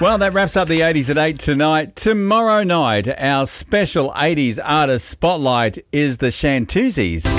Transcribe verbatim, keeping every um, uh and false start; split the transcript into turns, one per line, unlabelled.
Well, that wraps up the eighties at eight tonight. Tomorrow night, our special eighties artist spotlight is the Shantuzis.